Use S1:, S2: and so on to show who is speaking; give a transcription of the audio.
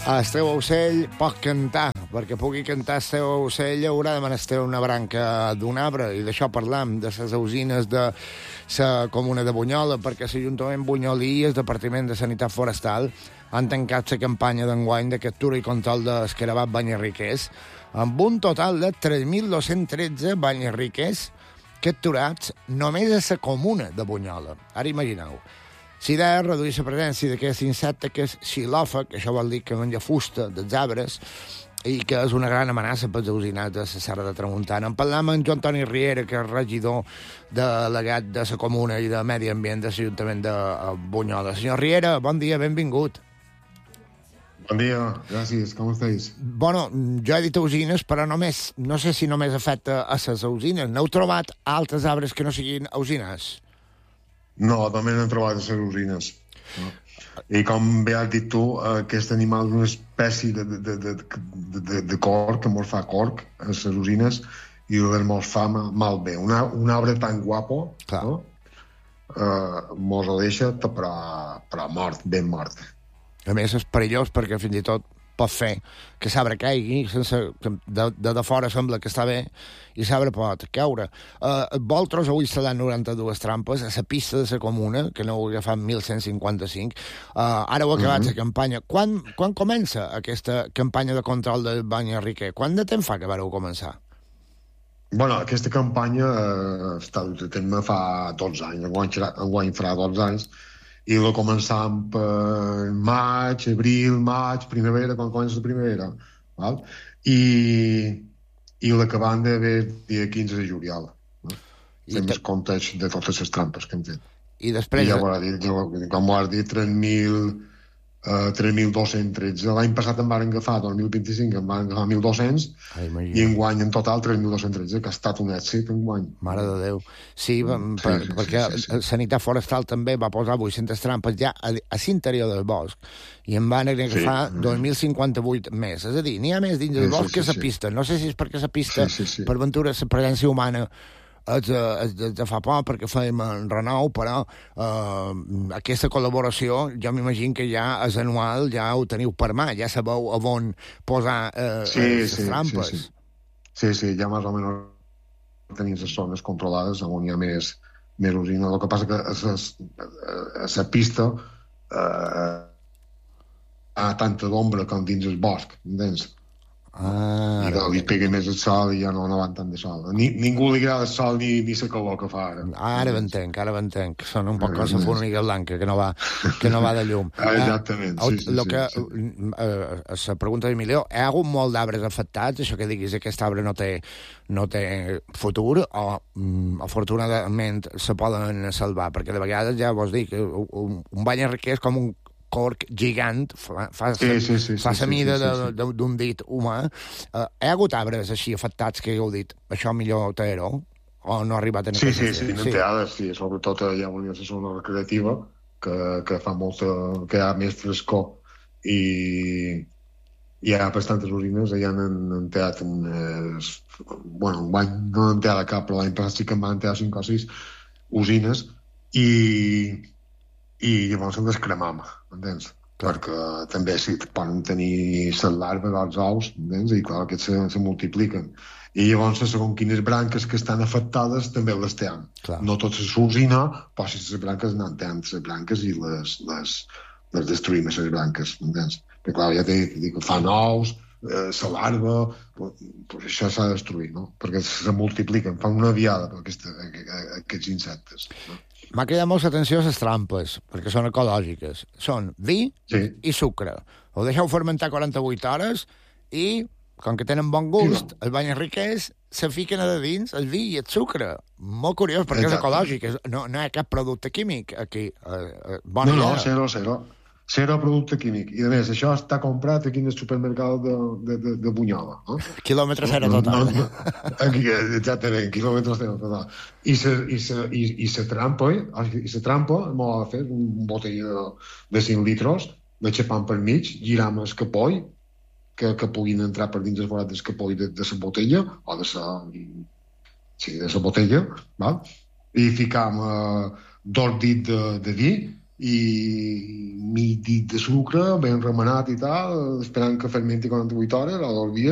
S1: El teu ocell pot cantar, perquè pugui cantar el teu ocell haurà de menester una branca d'un arbre, i d'això parlam, de les usines de la comuna de Bunyola, perquè l'Ajuntament bunyolí i el Departament de Sanitat Forestal han tancat la campanya d'enguany de captura i control d'escarabat banyarriquers, amb un total de 3.213 banyarriquers capturats només a la comuna de Bunyola. Ara imagineu. Si idea és reduir la presència d'aquest insecte que és xilòfag, això vol dir que menja fusta dels arbres, i que és una gran amenaça pels ausinats de la Serra de Tramuntana. En parlam amb Joan Toni Riera, que és regidor delegat de la comuna i de Medi Ambient de l'Ajuntament de Bunyola. Senyor Riera, bon dia, benvingut.
S2: Bon dia, gràcies, com estàs?
S1: Bueno, jo he dit usines, però només, no sé si només afecta a les usines. N'heu trobat altres arbres que no siguin usines?
S2: No, també n'hem trobat a les usines. No? I com bé has dit tu, aquest animal és una espècie de corc, que mos fa corc a les usines, i mos fa malbé. Un arbre tan guapo, no? Mos el deixa, però mort, ben mort.
S1: A més, és perillós perquè fins i tot pot fer que l'arbre caigui, sense que de fora sembla que està bé, i l'arbre pot caure. Vosaltres heu instal·lat 92 trampes a la pista de la comuna, que no ho agafat 1.155. Ara heu acabat la campanya. Quan comença aquesta campanya de control del banyarriquer? Quant de temps fa que vareu començar?
S2: Bueno, aquesta campanya està dut a terme fa 12 anys. Enguany farà 12 anys. I la començam per maig, abril, maig, primavera, quan comença la primavera. Val? I l'acabam de ver dia 15 de juliol. No? Fem els comptes de totes les trampes que hem fet.
S1: I després...
S2: I ja ho ha dit, com ho has dit, 3.213. L'any passat en van agafar, 2025, en van agafar 1.200, i enguany en total 3.213, que ha estat un èxit enguany.
S1: Mare de Déu. Sí, perquè Sanitat Forestal també va posar 800 trampes ja a l'interior del bosc, i en van agafar 2.058 més. És a dir, n'hi ha més dins del bosc que la pista. No sé si és perquè la pista, per ventura, la presència humana és de fa poc, perquè fèiem en renou, però aquesta col·laboració, jo m'imagino que ja és anual, ja ho teniu per mà, ja sabeu on posar les trampes.
S2: Sí, ja més o menys tenim les zones controlades on hi ha més usina. El que passa que a la pista hi ha tanta d'ombra com dins el bosc, entens? I li pega més el sol i ja no van tant de sol. Ningú li agrada el sol ni la calor que fa ara.
S1: Ara m'entenc. Són un poc com la formiga blanca, que no va de llum.
S2: Exactament, sí.
S1: La pregunta d'Emilio, hi ha hagut molt d'arbres afectats, això que diguis que aquest arbre no té futur, o afortunadament se poden salvar? Perquè de vegades ja vos dic, un banyarriquer és com un corc gigant, fa la mida d'un dit humà. Hi ha hagut arbres així afectats que heu dit, això millor ter-ho, o no ha arribat a
S2: Sí, n'enteades, sí. Sobretot hi ha una zona recreativa que fa molta... que hi ha més frescor, i hi ha bastantes usines, ja han enteat unes... Bueno, un any no han enteat cap, però l'any passat sí que en van entear 5 o 6 usines, i llavors hem d'escremar, entens? Perquè també sí, poden tenir les larves dels ous, entens? I clar, aquests se multipliquen. I llavors, segons quines branques que estan afectades, també les tenen. No tots s'usina, però si les branques no tenen les branques i les destruïm, les branques, entens? Perquè clar, ja t'he dit que fan ous, la larva, pues això s'ha de destruir, no? Perquè se multipliquen, fan una viada per aquests insectes, no?
S1: M'ha cridat molt l'atenció les trampes, perquè són ecològiques. Són vi i sucre. Ho deixeu fermentar 48 hores i, com que tenen bon gust, els banyarriquers se fiquen a dins el vi i el sucre. Molt curiós, perquè és ecològic. No hi ha cap producte químic aquí.
S2: No, zero producte químic. I a més, això està comprat aquí en el supermercat de Bunyola. No?
S1: Quilòmetre zero total.
S2: Exactament, quilòmetre zero total. I la trampa m'ho ha fet un botell de 5 litres, l'aixapam per mig, giram el capoll, que puguin entrar per dins el forat del capoll de la botella, o de la botella, val? I ficam 2 dits de vi, i mig dit de sucre, ben remenat i tal, esperant que fermenti 48 hores o 2 dies